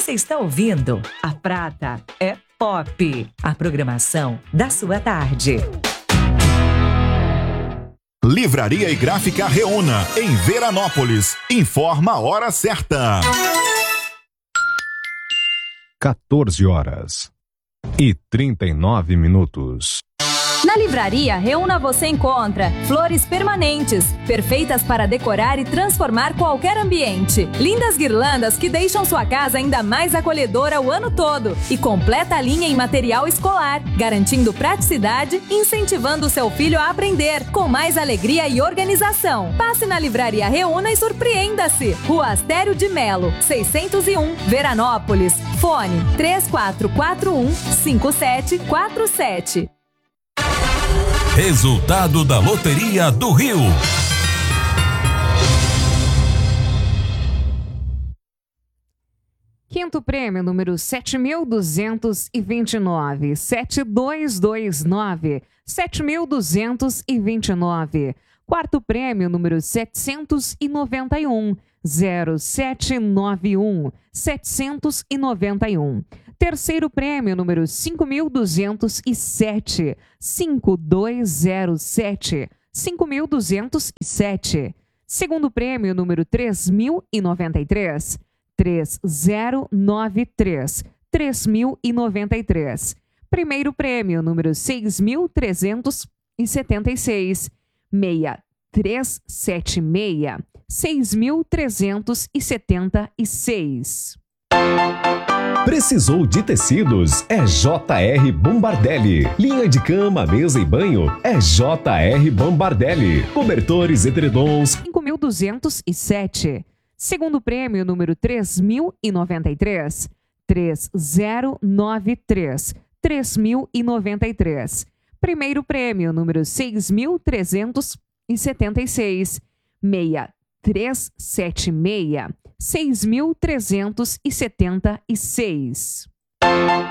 Você está ouvindo A Prata é Pop, a programação da sua tarde. Livraria e Gráfica Reúna, em Veranópolis. Informa a hora certa. 14h39. Na Livraria Reúna você encontra flores permanentes, perfeitas para decorar e transformar qualquer ambiente. Lindas guirlandas que deixam sua casa ainda mais acolhedora o ano todo. E completa a linha em material escolar, garantindo praticidade e incentivando o seu filho a aprender, com mais alegria e organização. Passe na Livraria Reúna e surpreenda-se. Rua Astério de Melo, 601, Veranópolis. Fone 3441-5747. Resultado da Loteria do Rio. Quinto prêmio, número 7.229, 7229, 7.229. Quarto prêmio, número 791, 0791, 791. Terceiro prêmio, número 5.207, 5207, 5.207. Segundo prêmio, número 3.093, 3093, 3.093. Primeiro prêmio, número 6.376, 6376, 6.376. Precisou de tecidos? É JR Bombardelli. Linha de cama, mesa e banho? É JR Bombardelli. Cobertores, edredons. 5.207. Segundo prêmio, número 3.093. 3093. 3.093. Primeiro prêmio, número 6.376. 6376. 6.376.